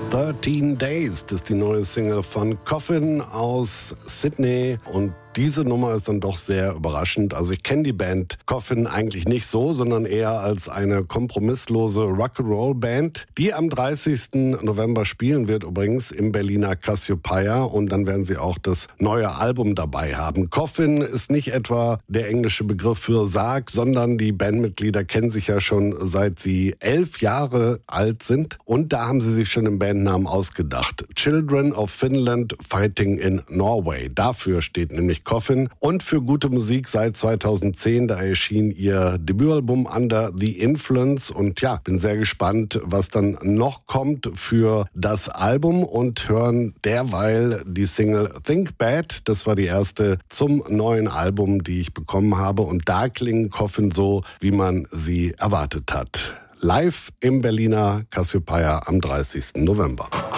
13 Days, das ist die neue Single von Coffin aus Sydney und diese Nummer ist dann doch sehr überraschend. Also ich kenne die Band Coffin eigentlich nicht so, sondern eher als eine kompromisslose Rock'n'Roll-Band, die am 30. November spielen wird, übrigens im Berliner Cassiopeia, und dann werden sie auch das neue Album dabei haben. Coffin ist nicht etwa der englische Begriff für Sarg, sondern die Bandmitglieder kennen sich ja schon seit sie 11 Jahre alt sind und da haben sie sich schon den Bandnamen ausgedacht. Children of Finland Fighting in Norway. Dafür steht nämlich Coffin und für gute Musik seit 2010, da erschien ihr Debütalbum Under the Influence und ja, bin sehr gespannt, was dann noch kommt für das Album und hören derweil die Single Think Bad, das war die erste zum neuen Album, die ich bekommen habe und da klingen Coffin so, wie man sie erwartet hat. Live im Berliner Cassiopeia am 30. November.